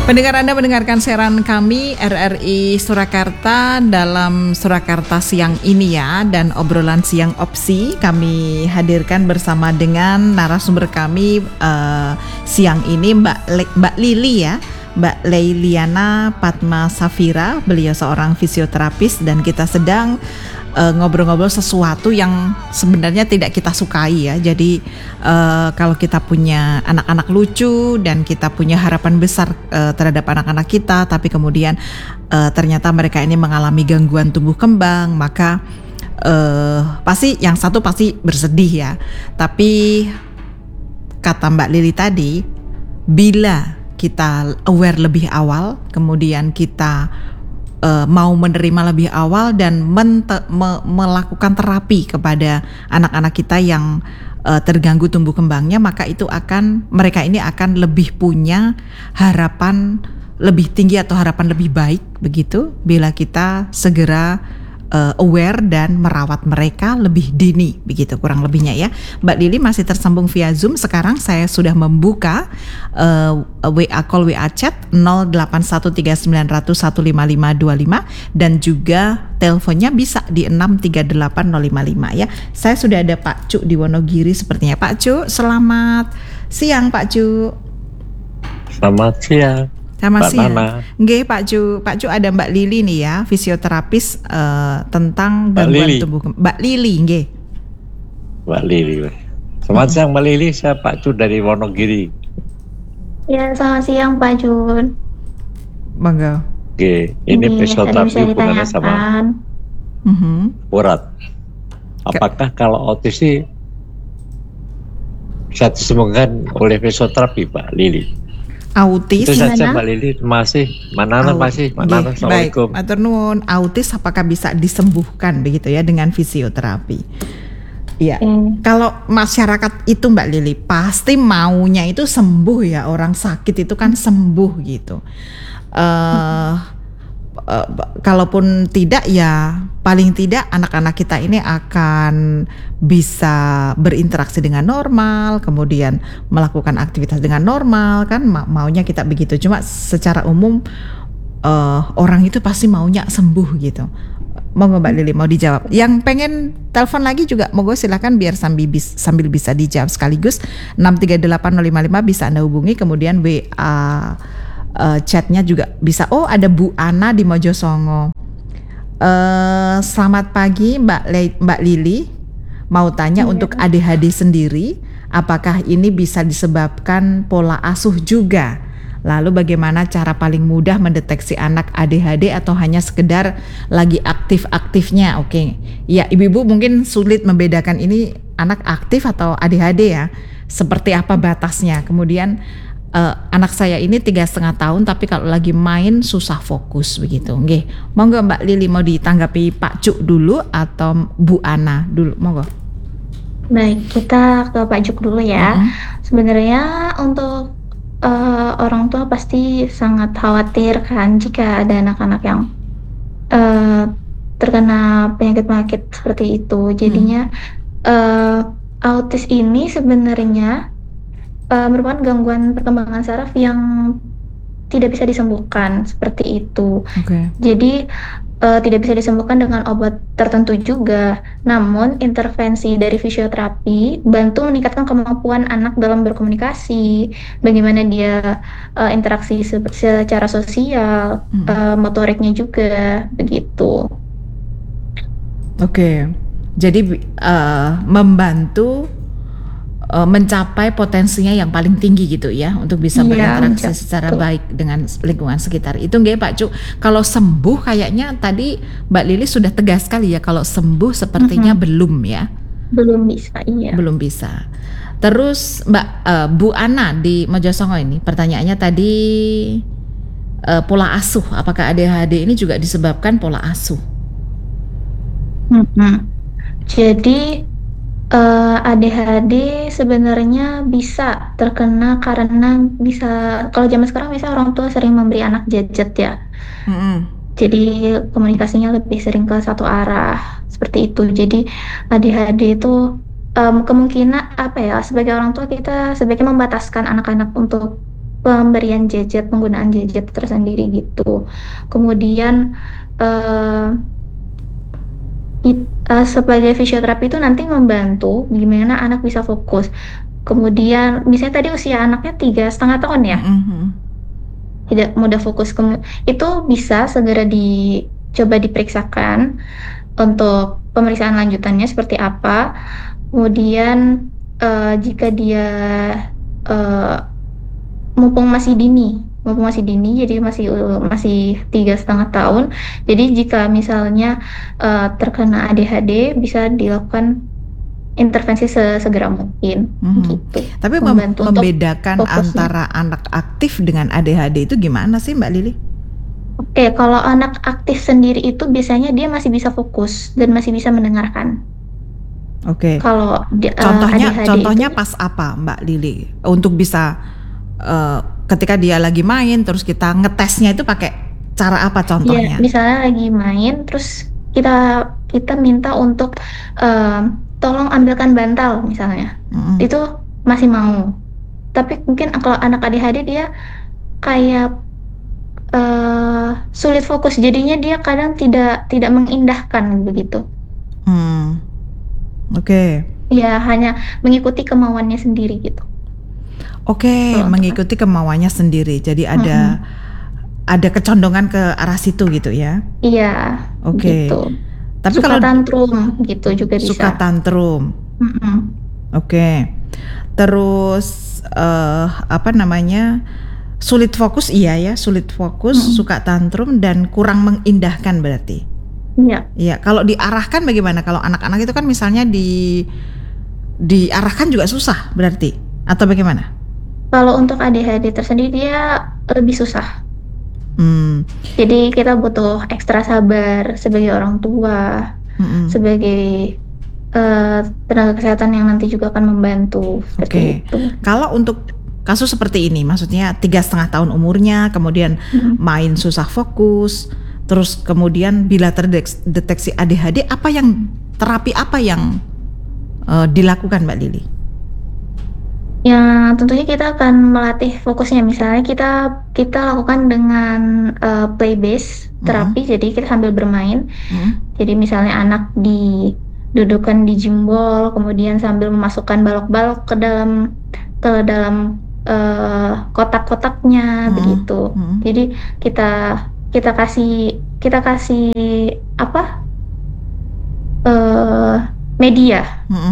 Pendengar, Anda mendengarkan siaran kami RRI Surakarta dalam Surakarta siang ini ya, dan obrolan siang opsi kami hadirkan bersama dengan narasumber kami siang ini Mbak Lili ya, Mbak Leiliana Padma Safira. Beliau seorang fisioterapis dan kita sedang ngobrol-ngobrol sesuatu yang sebenarnya tidak kita sukai ya. Jadi kalau kita punya anak-anak lucu dan kita punya harapan besar terhadap anak-anak kita, tapi kemudian ternyata mereka ini mengalami gangguan tumbuh kembang, maka pasti yang satu pasti bersedih ya. Tapi kata Mbak Lili tadi, bila kita aware lebih awal, kemudian kita mau menerima lebih awal dan melakukan terapi kepada anak-anak kita yang terganggu tumbuh kembangnya, maka itu mereka ini akan lebih punya harapan lebih tinggi atau harapan lebih baik begitu bila kita segera aware dan merawat mereka lebih dini begitu kurang lebihnya ya. Mbak Lili masih tersambung via Zoom. Sekarang saya sudah membuka WA call, WA chat 081390015525 dan juga teleponnya bisa di 6380555 ya. Saya sudah ada Pak Cu di Wonogiri sepertinya. Pak Cu, selamat siang Pak Cu. Selamat siang. Selamat siang. Nggih Pak Cu ada Mbak Lili nih ya, fisioterapis tentang gangguan tubuh. Mbak Lili nggih. Mbak Lili. Selamat siang Mbak Lili, saya Pak Cu dari Wonogiri. Ya, selamat siang Pak Jun. Monggo. Oke, ini fisioterapi hubungannya sama urat. Apakah kalau autis ini bisa disembuhkan oleh fisioterapi Mbak Lili? Autis itu saja Mbak Lili, masih Assalamualaikum. Baik, matur nuwun. Autis apakah bisa disembuhkan begitu ya dengan fisioterapi? Iya. Kalau masyarakat itu Mbak Lili pasti maunya itu sembuh ya, orang sakit itu kan sembuh gitu. Kalaupun tidak ya paling tidak anak-anak kita ini akan bisa berinteraksi dengan normal, kemudian melakukan aktivitas dengan normal kan, maunya kita begitu. Cuma secara umum orang itu pasti maunya sembuh gitu. Monggo Mbak Lili mau dijawab. Yang pengen telepon lagi juga monggo silakan biar sambil bisa dijawab sekaligus. 6380555 bisa Anda hubungi, kemudian WA chatnya juga bisa. Oh, ada Bu Ana di Mojosongo. Selamat pagi Mbak Lili. Mau tanya untuk ADHD sendiri, apakah ini bisa disebabkan pola asuh juga? Lalu bagaimana cara paling mudah mendeteksi anak ADHD atau hanya sekedar lagi aktif-aktifnya? Oke. Ya, ibu-ibu mungkin sulit membedakan ini anak aktif atau ADHD ya. Seperti apa batasnya? Kemudian anak saya ini 3,5 tahun tapi kalau lagi main susah fokus begitu. Nggih. Monggo Mbak Lili mau ditanggapi Pak Cuk dulu atau Bu Ana dulu? Monggo. Baik, kita ke Pak Juk dulu ya. Sebenarnya untuk orang tua pasti sangat khawatir kan jika ada anak-anak yang terkena penyakit-penyakit seperti itu. Jadinya autis ini sebenarnya merupakan gangguan perkembangan saraf yang tidak bisa disembuhkan seperti itu. Jadi tidak bisa disembuhkan dengan obat tertentu juga. Namun intervensi dari fisioterapi bantu meningkatkan kemampuan anak dalam berkomunikasi, bagaimana dia interaksi secara sosial, motoriknya juga begitu. Oke. Jadi membantu mencapai potensinya yang paling tinggi gitu ya, untuk bisa berinteraksi secara baik dengan lingkungan sekitar. Itu nggih Pak Cuk. Kalau sembuh kayaknya tadi Mbak Lili sudah tegas sekali ya, kalau sembuh sepertinya belum ya. Belum bisa, iya. Belum bisa. Terus Bu Ana di Mojosongo ini pertanyaannya tadi pola asuh, apakah ADHD ini juga disebabkan pola asuh? Jadi ADHD sebenarnya bisa terkena karena kalau zaman sekarang misalnya orang tua sering memberi anak gadget ya. Jadi komunikasinya lebih sering ke satu arah seperti itu. Jadi ADHD itu kemungkinan sebagai orang tua kita sebaiknya membataskan anak-anak untuk pemberian gadget, penggunaan gadget tersendiri gitu. Kemudian sebagai fisioterapi itu nanti membantu gimana anak bisa fokus. Kemudian misalnya tadi usia anaknya 3,5 tahun ya, tidak mudah fokus. Itu bisa segera dicoba diperiksakan untuk pemeriksaan lanjutannya seperti apa. Kemudian jika dia mumpung masih dini, jadi masih 3,5 tahun. Jadi jika misalnya terkena ADHD, bisa dilakukan intervensi sesegera mungkin, gitu. Tapi membedakan antara anak aktif dengan ADHD itu gimana sih Mbak Lili? Oke, kalau anak aktif sendiri itu biasanya dia masih bisa fokus dan masih bisa mendengarkan. Oke. Kalau contohnya pas apa Mbak Lili untuk bisa ketika dia lagi main terus kita ngetesnya itu pakai cara apa contohnya? Ya, misalnya lagi main terus kita minta untuk tolong ambilkan bantal misalnya, itu masih mau. Tapi mungkin kalau anak ADHD dia kayak sulit fokus, jadinya dia kadang tidak mengindahkan begitu. Oke. Ya hanya mengikuti kemauannya sendiri gitu. Oke, mengikuti kemauannya sendiri. Jadi ada kecondongan ke arah situ gitu ya? Iya. Oke. Gitu. Tapi suka kalau tantrum gitu juga bisa. Suka tantrum. Oke. Terus sulit fokus ya, sulit fokus, suka tantrum dan kurang mengindahkan berarti. Iya. Iya. Kalau diarahkan bagaimana? Kalau anak-anak itu kan misalnya diarahkan juga susah berarti atau bagaimana? Kalau untuk ADHD tersendiri dia lebih susah. Jadi kita butuh ekstra sabar sebagai orang tua, sebagai tenaga kesehatan yang nanti juga akan membantu. Oke. Kalau untuk kasus seperti ini, maksudnya 3,5 tahun umurnya, kemudian main susah fokus, terus kemudian bila terdeteksi ADHD, terapi apa yang dilakukan Mbak Lili? Ya tentunya kita akan melatih fokusnya, misalnya kita lakukan dengan play based terapi, jadi kita sambil bermain. Jadi misalnya anak didudukan di gimbal, kemudian sambil memasukkan balok-balok ke dalam kotak-kotaknya begitu. Jadi kita kasih media.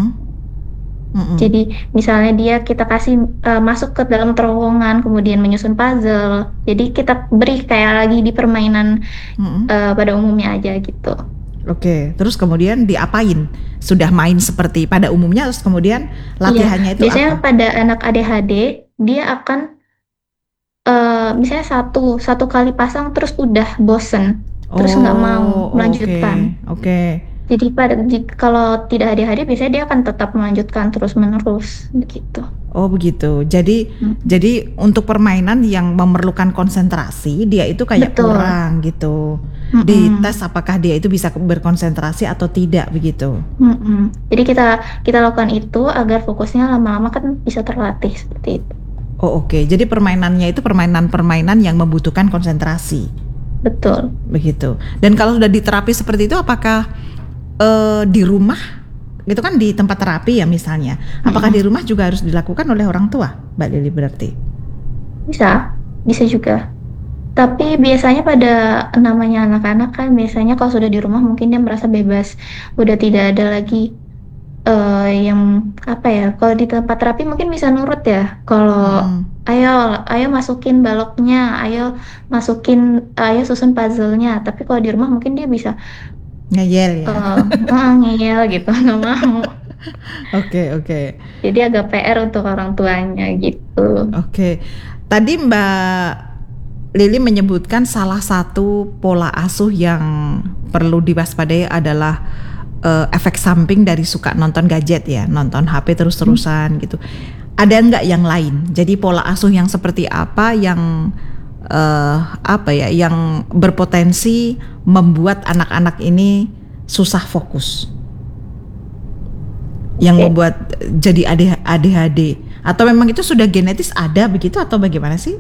Jadi misalnya kita kasih masuk ke dalam terowongan, kemudian menyusun puzzle. Jadi kita beri kayak lagi di permainan pada umumnya aja gitu. Oke, terus kemudian diapain? Sudah main seperti pada umumnya, terus kemudian latihannya itu biasanya apa? Pada anak ADHD dia akan misalnya satu kali pasang terus udah bosen, terus nggak mau melanjutkan. Oke. Jadi kalau tidak ADHD biasanya dia akan tetap melanjutkan terus-menerus begitu. Oh begitu. Jadi untuk permainan yang memerlukan konsentrasi dia itu kayak kurang gitu. Dites apakah dia itu bisa berkonsentrasi atau tidak begitu. Jadi kita lakukan itu agar fokusnya lama-lama kan bisa terlatih seperti itu. Oh oke. Jadi permainannya itu permainan yang membutuhkan konsentrasi. Betul. Begitu. Dan kalau sudah diterapi seperti itu, apakah di rumah, itu kan di tempat terapi ya misalnya, apakah di rumah juga harus dilakukan oleh orang tua, Mbak Lili berarti? Bisa juga. Tapi biasanya pada namanya anak-anak kan biasanya kalau sudah di rumah mungkin dia merasa bebas, udah tidak ada lagi yang kalau di tempat terapi mungkin bisa nurut ya, kalau ayo masukin baloknya, ayo susun puzzle-nya. Tapi kalau di rumah mungkin dia bisa ngeyel ya? Ngeyel gitu, nggak mau. Oke. Jadi agak PR untuk orang tuanya gitu. Oke. Tadi Mbak Lili menyebutkan salah satu pola asuh yang perlu diwaspadai adalah efek samping dari suka nonton gadget ya, nonton HP terus-terusan gitu. Ada nggak yang lain? Jadi pola asuh yang seperti apa yang yang berpotensi membuat anak-anak ini susah fokus, yang membuat jadi ADHD Atau memang itu sudah genetis ada begitu atau bagaimana sih?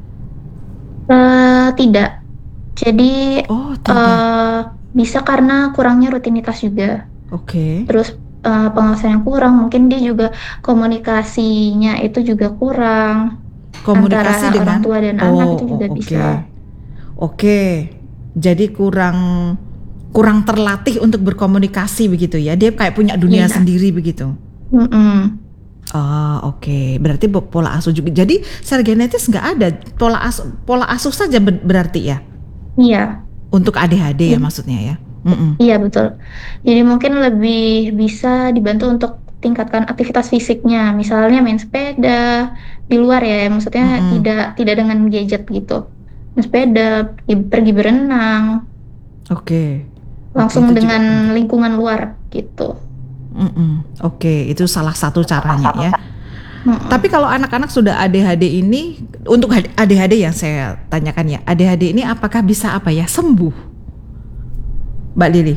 Tidak. Jadi tidak. bisa karena kurangnya rutinitas juga. Oke. Terus pengawasan yang kurang, mungkin dia juga komunikasinya itu juga kurang. Komunikasi antara dengan orang tua dan anak itu juga bisa. Oke. Jadi kurang terlatih untuk berkomunikasi begitu ya. Dia kayak punya dunia sendiri begitu. Oke. Berarti pola asuh juga. Jadi secara genetis nggak ada pola asuh saja berarti ya? Iya. Untuk ADHD ya maksudnya ya? Iya betul. Jadi mungkin lebih bisa dibantu untuk tingkatkan aktivitas fisiknya, misalnya main sepeda di luar ya, maksudnya tidak dengan gadget gitu. Main sepeda, pergi berenang. Oke. Langsung dengan lingkungan luar gitu. Oke, itu salah satu caranya ya. Tapi kalau anak-anak sudah ADHD ini, untuk ADHD yang saya tanyakan ya, ADHD ini apakah bisa sembuh, Mbak Lili?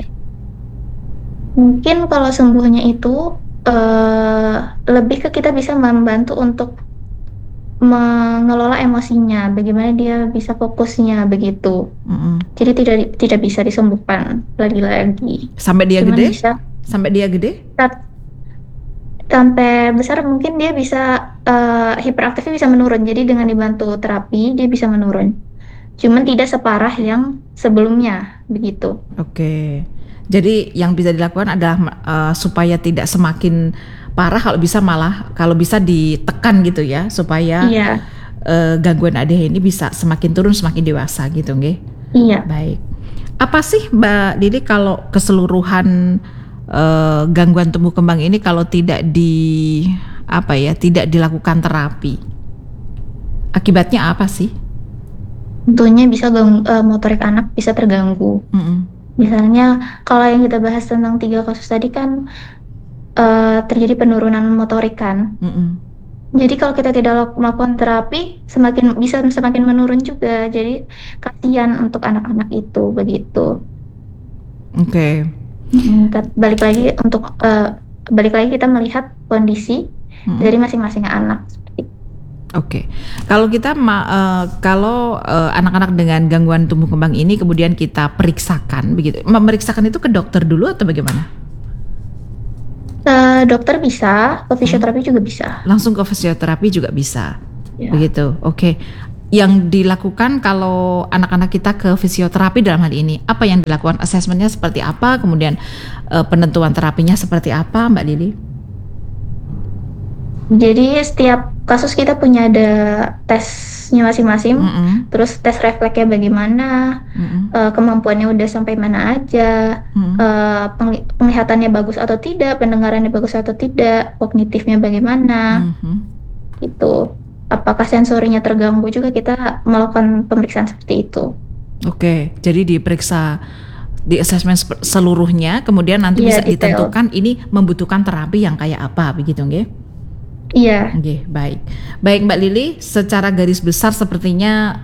Mungkin kalau sembuhnya itu lebih ke kita bisa membantu untuk mengelola emosinya, bagaimana dia bisa fokusnya begitu. Jadi tidak bisa disembuhkan lagi-lagi. Sampai dia gede? Sampai dia gede? Sampai besar mungkin dia bisa hiperaktifnya bisa menurun. Jadi dengan dibantu terapi dia bisa menurun. Cuman tidak separah yang sebelumnya begitu. Oke. Jadi yang bisa dilakukan adalah supaya tidak semakin parah, kalau bisa ditekan gitu ya, supaya gangguan ADHD ini bisa semakin turun semakin dewasa gitu, nggih? Iya. Baik. Apa sih Mbak Lili kalau keseluruhan gangguan tumbuh kembang ini kalau tidak dilakukan terapi, akibatnya apa sih? Tentunya bisa motorik anak bisa terganggu. Misalnya kalau yang kita bahas tentang 3 kasus tadi kan terjadi penurunan motorik kan. Jadi kalau kita tidak melakukan terapi semakin menurun juga. Jadi kasihan untuk anak-anak itu begitu. Oke. Balik lagi kita melihat kondisi dari masing-masing anak. Oke. Kalau kita anak-anak dengan gangguan tumbuh kembang ini kemudian kita periksakan begitu. Memeriksakan itu ke dokter dulu atau bagaimana? Dokter bisa, ke fisioterapi juga bisa. Langsung ke fisioterapi juga bisa. Begitu. Oke. Yang dilakukan kalau anak-anak kita ke fisioterapi dalam hal ini, apa yang dilakukan? Asesmennya seperti apa? Kemudian penentuan terapinya seperti apa, Mbak Lili? Jadi setiap kasus kita punya ada tesnya masing-masing, terus tes refleksnya bagaimana, kemampuannya udah sampai mana aja, penglihatannya bagus atau tidak, pendengarannya bagus atau tidak, kognitifnya bagaimana, gitu. Apakah sensorinya terganggu juga, kita melakukan pemeriksaan seperti itu. Oke, jadi diperiksa di asesmen seluruhnya, kemudian nanti bisa detail. Ditentukan ini membutuhkan terapi yang kayak apa, begitu nggih? Iya. Oke, baik Mbak Lili, secara garis besar sepertinya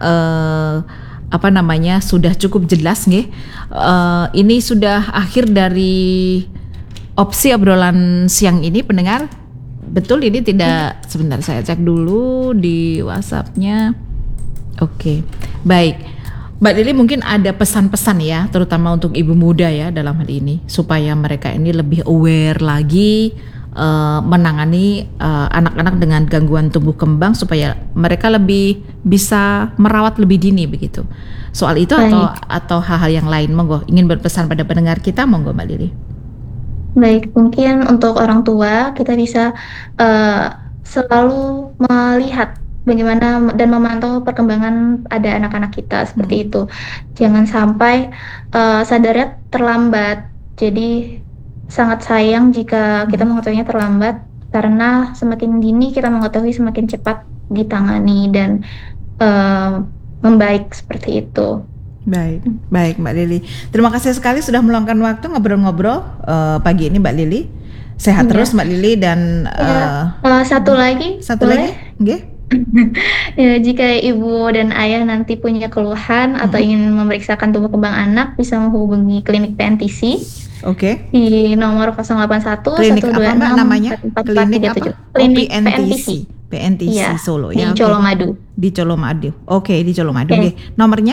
sudah cukup jelas nggih. Ini sudah akhir dari opsi obrolan siang ini, pendengar. Betul, ini tidak, sebentar saya cek dulu di WhatsApp-nya. Oke, baik. Mbak Lili mungkin ada pesan-pesan ya, terutama untuk ibu muda ya dalam hal ini, supaya mereka ini lebih aware lagi menangani anak-anak dengan gangguan tumbuh kembang supaya mereka lebih bisa merawat lebih dini begitu. Soal itu atau hal-hal yang lain, monggo ingin berpesan pada pendengar kita, monggo Mbak Lili. Baik, mungkin untuk orang tua kita bisa selalu melihat bagaimana dan memantau perkembangan pada anak-anak kita seperti itu. Jangan sampai sadarnya terlambat. Jadi sangat sayang jika kita mengetahuinya terlambat, karena semakin dini kita mengetahui semakin cepat ditangani dan membaik seperti itu. Baik Mbak Lili. Terima kasih sekali sudah meluangkan waktu ngobrol-ngobrol pagi ini Mbak Lili. Sehat terus Mbak Lili dan satu lagi, nggih? Ya, jika ibu dan ayah nanti punya keluhan atau ingin memeriksakan tumbuh kembang anak, bisa menghubungi klinik PNTC Oke. di nomor 081 Klinik apa Mbak namanya? 126 Klinik apa? 4437. Klinik PNTC. PNTC Iya, Solo di ya. Oke. Colomadu. Di Colomadu. Oke, di Colomadu. Oke. Oke. Nomornya?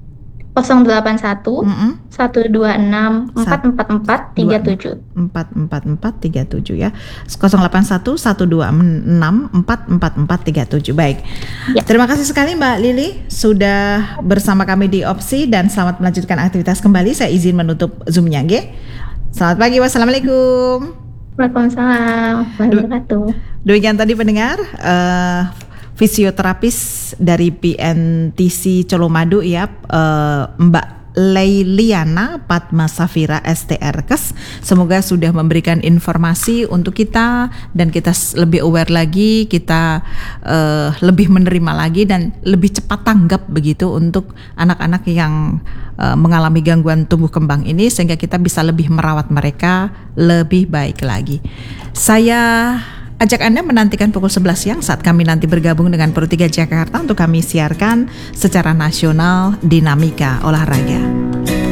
081 126 44437. 44437 ya. 081 126 44437. Baik. Ya. Terima kasih sekali Mbak Lili sudah bersama kami di Opsi dan selamat melanjutkan aktivitas kembali. Saya izin menutup Zoom-nya, nggih. Selamat pagi. Wassalamualaikum. Waalaikumsalam warahmatullahi wabarakatuh. Demikian tadi pendengar fisioterapis dari PNTC Colomadu ya, Mbak Leiliana Padma Safira STRKes. Semoga sudah memberikan informasi untuk kita dan kita lebih aware lagi, kita lebih menerima lagi dan lebih cepat tanggap begitu untuk anak-anak yang mengalami gangguan tumbuh kembang ini, sehingga kita bisa lebih merawat mereka lebih baik lagi. Saya ajak Anda menantikan pukul 11 siang saat kami nanti bergabung dengan Pro 3 Jakarta untuk kami siarkan secara nasional dinamika olahraga.